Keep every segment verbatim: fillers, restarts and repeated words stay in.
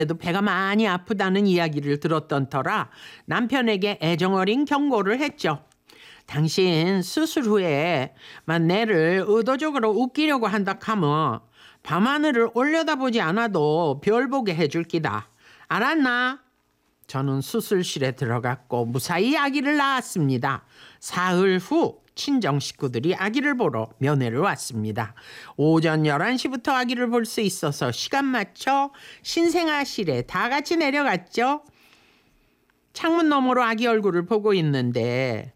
그래도 배가 많이 아프다는 이야기를 들었던 터라 남편에게 애정어린 경고를 했죠. 당신 수술 후에 내를 의도적으로 웃기려고 한다 하면 밤하늘을 올려다보지 않아도 별 보게 해줄 기다. 알았나? 저는 수술실에 들어갔고 무사히 아기를 낳았습니다. 사흘 후 친정 식구들이 아기를 보러 면회를 왔습니다. 오전 열한 시부터 아기를 볼 수 있어서 시간 맞춰 신생아실에 다 같이 내려갔죠. 창문 너머로 아기 얼굴을 보고 있는데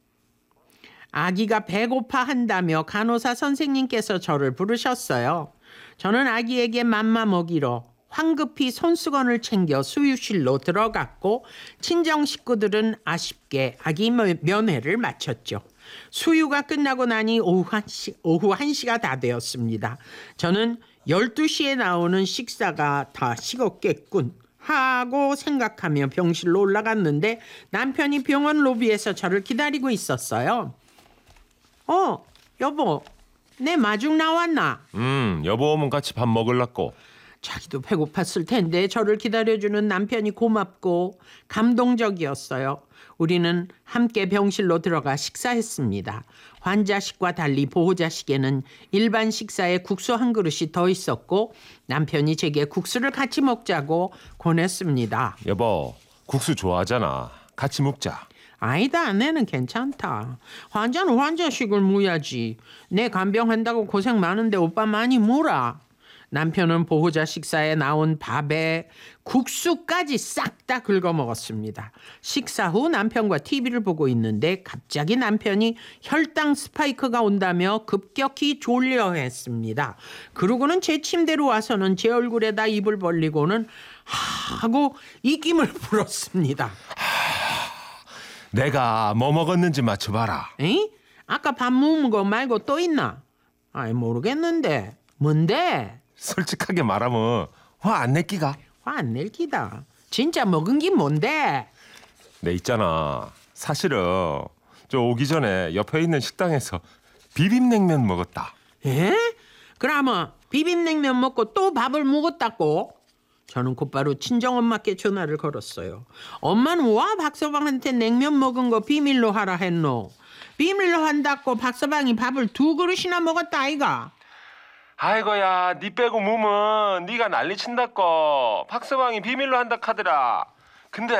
아기가 배고파 한다며 간호사 선생님께서 저를 부르셨어요. 저는 아기에게 맘마 먹이러 황급히 손수건을 챙겨 수유실로 들어갔고 친정 식구들은 아쉽게 아기 면회를 마쳤죠. 수유가 끝나고 나니 오후 한 시, 오후 한 시가 다 되었습니다. 저는 열두 시에 나오는 식사가 다 식었겠군 하고 생각하며 병실로 올라갔는데 남편이 병원 로비에서 저를 기다리고 있었어요. 어, 여보, 내 마중 나왔나? 음, 여보 오면 같이 밥 먹을라고. 자기도 배고팠을 텐데 저를 기다려주는 남편이 고맙고 감동적이었어요. 우리는 함께 병실로 들어가 식사했습니다. 환자식과 달리 보호자식에는 일반 식사에 국수 한 그릇이 더 있었고 남편이 제게 국수를 같이 먹자고 권했습니다. 여보, 국수 좋아하잖아. 같이 먹자. 아니다, 내는 괜찮다. 환자는 환자식을 무야지. 내 간병한다고 고생 많은데 오빠 많이 물어. 남편은 보호자 식사에 나온 밥에 국수까지 싹 다 긁어 먹었습니다. 식사 후 남편과 티비를 보고 있는데 갑자기 남편이 혈당 스파이크가 온다며 급격히 졸려했습니다. 그러고는 제 침대로 와서는 제 얼굴에다 입을 벌리고는 하고 입김을 불었습니다. 내가 뭐 먹었는지 맞춰봐라. 에이? 아까 밥 먹은 거 말고 또 있나? 아이 모르겠는데. 뭔데? 솔직하게 말하면 화 안 낼기가? 화 안 낼 기다. 진짜 먹은 게 뭔데? 내 있잖아. 사실은 저 오기 전에 옆에 있는 식당에서 비빔냉면 먹었다. 에? 그러면 비빔냉면 먹고 또 밥을 먹었다고? 저는 곧바로 친정엄마께 전화를 걸었어요. 엄마는 와 박서방한테 냉면 먹은 거 비밀로 하라 했노? 비밀로 한다고 박서방이 밥을 두 그릇이나 먹었다 아이가? 아이고야, 니 빼고 몸은 니가 난리친다고. 박서방이 비밀로 한다 카더라. 근데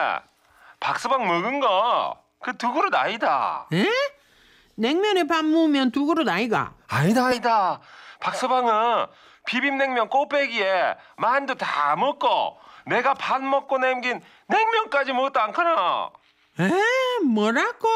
박서방 먹은 거 그 두 그릇 아니다. 에? 냉면에 밥 먹으면 두 그릇 아이가? 아니다 아니다. 박서방은 비빔냉면 꼬빼기에 만두 다 먹고 내가 밥 먹고 남긴 냉면까지 먹었다 않거나. 에? 뭐라고?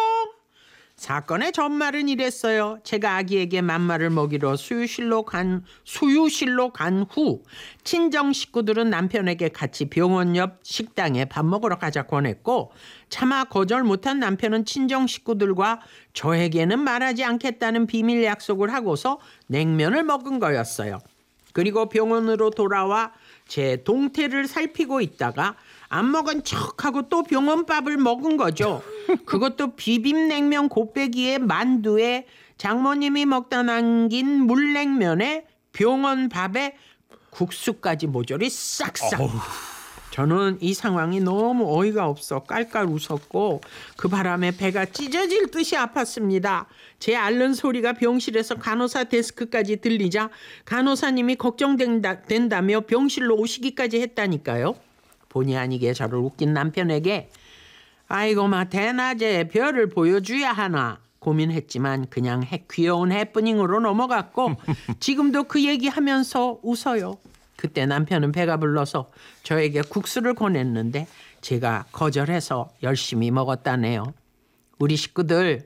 사건의 전말은 이랬어요. 제가 아기에게 맘마를 먹이러 수유실로 간 수유실로 간 후 친정 식구들은 남편에게 같이 병원 옆 식당에 밥 먹으러 가자 권했고 차마 거절 못한 남편은 친정 식구들과 저에게는 말하지 않겠다는 비밀 약속을 하고서 냉면을 먹은 거였어요. 그리고 병원으로 돌아와 제 동태를 살피고 있다가 안 먹은 척하고 또 병원밥을 먹은 거죠. 그것도 비빔냉면 곱빼기에 만두에 장모님이 먹다 남긴 물냉면에 병원밥에 국수까지 모조리 싹싹. 어후. 저는 이 상황이 너무 어이가 없어 깔깔 웃었고 그 바람에 배가 찢어질 듯이 아팠습니다. 제 앓는 소리가 병실에서 간호사 데스크까지 들리자 간호사님이 걱정된다며 병실로 오시기까지 했다니까요. 본의 아니게 저를 웃긴 남편에게 아이고 마 대낮에 별을 보여줘야 하나 고민했지만 그냥 해, 귀여운 해프닝으로 넘어갔고 지금도 그 얘기하면서 웃어요. 그때 남편은 배가 불러서 저에게 국수를 권했는데 제가 거절해서 열심히 먹었다네요. 우리 식구들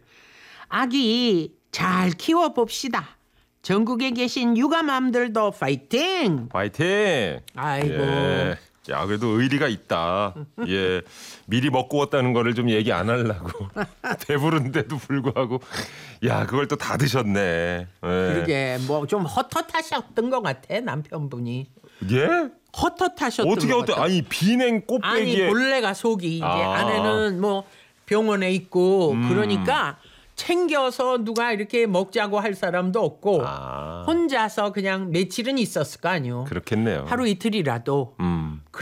아기 잘 키워봅시다. 전국에 계신 육아맘들도 파이팅! 파이팅! 아이고. 예. 야, 그래도 의리가 있다. 예, 미리 먹고 왔다는 거를 좀 얘기 안 하려고 배부른데도 불구하고, 야, 그걸 또 다 드셨네. 예. 그러게 뭐 좀 헛헛하셨던 것 같아 남편분이. 예? 헛헛하셨던 어떻게 것 어떻게? 같아. 아니 비냉 꽃배기에. 아니 본래가 속이 이제 아. 아내는 뭐 병원에 있고 음. 그러니까 챙겨서 누가 이렇게 먹자고 할 사람도 없고 아, 혼자서 그냥 며칠은 있었을 거 아니요. 그렇겠네요. 하루 이틀이라도 음.